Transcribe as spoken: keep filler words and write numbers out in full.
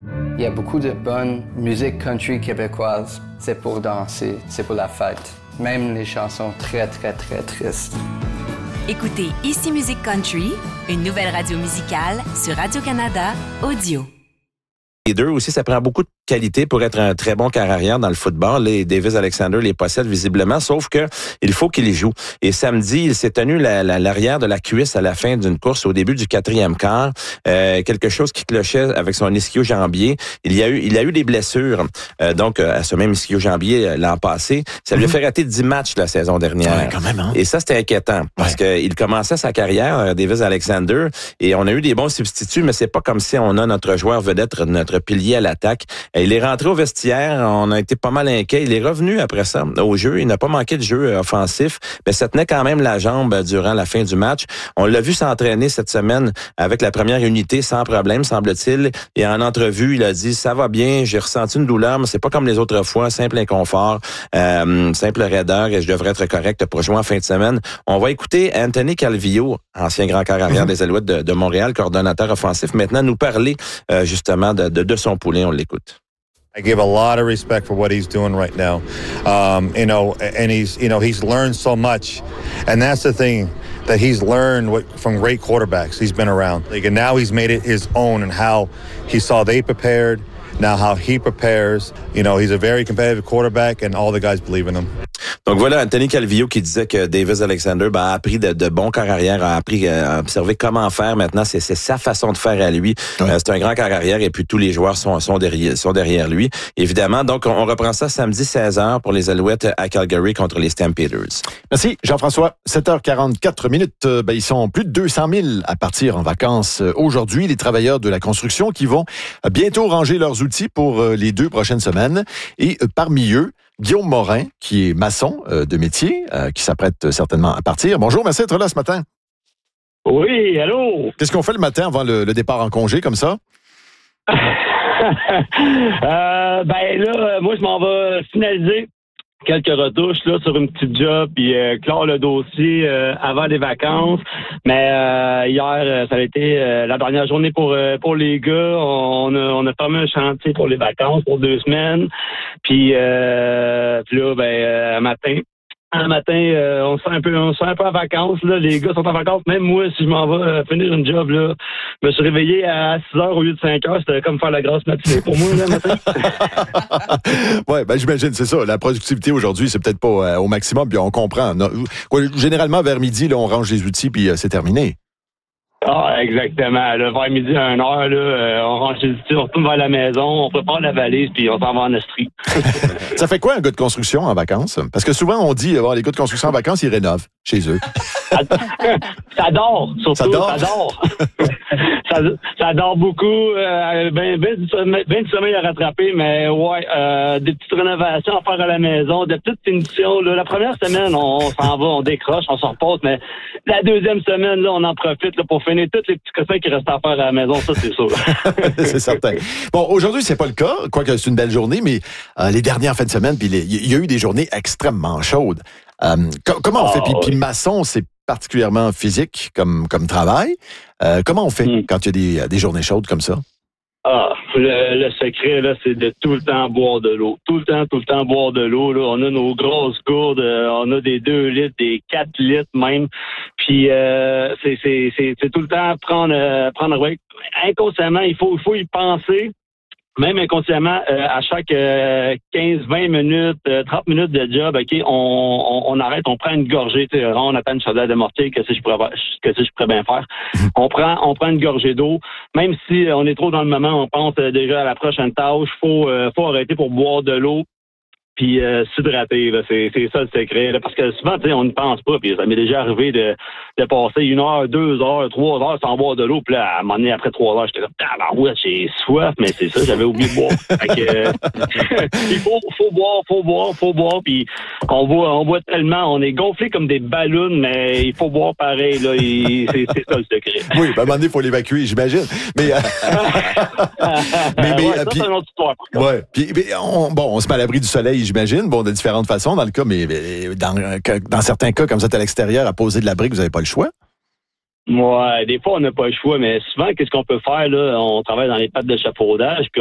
Il y a beaucoup de bonne musique country québécoise. C'est pour danser, c'est pour la fête. Même les chansons très, très, très tristes. Écoutez Ici Musique Country, une nouvelle radio musicale sur Radio-Canada Audio. Les deux aussi, ça prend beaucoup de qualité pour être un très bon quart arrière dans le football. Les Davis Alexander les possède visiblement, sauf que il faut qu'il y joue. Et samedi, il s'est tenu la, la, l'arrière de la cuisse à la fin d'une course au début du quatrième quart. Euh, quelque chose qui clochait avec son ischio-jambier. Il y a eu, il a eu des blessures, euh, donc à ce même ischio-jambier euh, l'an passé. Ça lui a fait rater dix matchs la saison dernière. Ouais, quand même, hein? Et ça, c'était inquiétant parce ouais. qu'il commençait sa carrière, euh, Davis Alexander, et on a eu des bons substituts, mais c'est pas comme si on a notre joueur vedette, notre pilier à l'attaque. Il est rentré au vestiaire, on a été pas mal inquiets. Il est revenu après ça au jeu. Il n'a pas manqué de jeu offensif, mais ça tenait quand même la jambe durant la fin du match. On l'a vu s'entraîner cette semaine avec la première unité sans problème, semble-t-il. Et en entrevue, il a dit « Ça va bien, j'ai ressenti une douleur, mais c'est pas comme les autres fois, simple inconfort, euh, simple raideur et je devrais être correct pour jouer en fin de semaine. » On va écouter Anthony Calvillo, ancien grand quart arrière des Alouettes de, de Montréal, coordonnateur offensif, maintenant nous parler euh, justement de, de, de son poulet. On l'écoute. I give a lot of respect for what he's doing right now. Um, you know, and he's, you know, he's learned so much. And that's the thing, that he's learned what, from great quarterbacks he's been around. Like, and now he's made it his own and how he saw they prepared, now how he prepares. You know, he's a very competitive quarterback and all the guys believe in him. Donc voilà, Anthony Calvillo qui disait que Davis Alexander ben, a appris de, de bons quart arrière, a appris à observer comment faire maintenant. C'est, c'est sa façon de faire à lui. Ouais. Euh, c'est un grand quart arrière et puis tous les joueurs sont, sont, derrière, sont derrière lui. Évidemment, donc on reprend ça samedi seize heures pour les Alouettes à Calgary contre les Stampeders. Merci Jean-François. sept heures quarante-quatre minutes. Ben, ils sont plus de deux cent mille à partir en vacances aujourd'hui. Les travailleurs de la construction qui vont bientôt ranger leurs outils pour les deux prochaines semaines. Et parmi eux, Guillaume Morin, qui est maçon euh, de métier, euh, qui s'apprête certainement à partir. Bonjour, merci d'être là ce matin. Oui, allô? Qu'est-ce qu'on fait le matin avant le, le départ en congé, comme ça? euh, ben là, moi, je m'en vais finaliser quelques retouches là sur une petite job puis euh, clore le dossier euh, avant les vacances. Mais euh, hier, ça a été euh, la dernière journée pour euh, pour les gars. On a, on a fermé un chantier pour les vacances pour deux semaines. Puis, euh, puis là, ben, euh, un matin, un matin, euh, on se fait un peu, on se fait un peu en vacances. Là, les gars sont en vacances. Même moi, si je m'en vais euh, finir une job, là, je me suis réveillé à six heures au lieu de cinq heures. C'était comme faire la grosse matinée pour moi là, matin. Ouais, ben j'imagine, c'est ça. La productivité aujourd'hui, c'est peut-être pas euh, au maximum. Puis on comprend. Non, quoi, généralement, vers midi, là, on range les outils, puis euh, c'est terminé. Ah, exactement. Là, vers midi à une heure, là, euh, on range les outils, on retourne vers la maison, on prépare la valise, puis on s'en va en Estrie. Ça fait quoi un gars de construction en vacances? Parce que souvent, on dit, bon, les gars de construction en vacances, ils rénovent chez eux. Ça dort, surtout. Ça dort? Ça dort, ça, ça dort beaucoup. Euh, ben, ben, du sommeil, ben du sommeil à rattraper, mais ouais, euh, des petites rénovations à faire à la maison, des petites finitions. Là. La première semaine, on, on s'en va, on décroche, on s'en repose, mais la deuxième semaine, là, on en profite là, pour finir tous les petits cossins qui restent à faire à la maison, ça, c'est sûr. C'est certain. Bon, aujourd'hui, c'est pas le cas, quoique c'est une belle journée, mais euh, les dernières fins de semaine, puis il y a eu des journées extrêmement chaudes. Euh, co- comment on fait? Puis, oui. puis maçon, c'est particulièrement physique comme, comme travail. Euh, comment on fait mm. quand il y a des, des journées chaudes comme ça? Ah, le, le secret, là, c'est de tout le temps boire de l'eau. Tout le temps, tout le temps boire de l'eau. Là. On a nos grosses gourdes, euh, on a des deux litres, des quatre litres même. Puis euh, c'est, c'est, c'est, c'est tout le temps prendre, euh, prendre ouais, inconsciemment, il faut, il faut y penser. Même inconsciemment, euh, à chaque euh, quinze vingt minutes, euh, trente minutes de job, OK, on, on, on arrête, on prend une gorgée, tu sais, on attend une chaudière de mortier, que si je pourrais que si je pourrais bien faire. On prend on prend une gorgée d'eau. Même si on est trop dans le moment, on pense euh, déjà à la prochaine tâche, faut euh, faut arrêter pour boire de l'eau. Puis euh, s'hydrater, là, c'est, c'est ça le secret. Là, parce que souvent, tu sais, on n'y pense pas. Puis ça m'est déjà arrivé de, de passer une heure, deux heures, trois heures sans boire de l'eau. Puis là, à un moment donné, après trois heures, j'étais comme, ah ben ouais, j'ai soif, mais c'est ça, j'avais oublié de boire. Fait que, euh, il faut, faut boire, faut boire, faut boire. Puis on voit, on voit tellement, on est gonflé comme des ballons, mais il faut boire pareil. Là, il, c'est, c'est ça le secret. Oui, ben, à un moment donné, il faut l'évacuer, j'imagine. Mais, euh... mais, mais ouais, ça, puis, c'est une autre histoire. Ouais. Puis, mais on, bon, on se met à l'abri du soleil, j'imagine, bon, de différentes façons dans le cas, mais, mais dans, dans certains cas, comme ça, à l'extérieur, à poser de l'abri, vous n'avez pas le choix? Ouais, des fois, on n'a pas le choix, mais souvent, qu'est-ce qu'on peut faire, là? On travaille dans les pattes d'échafaudage, puis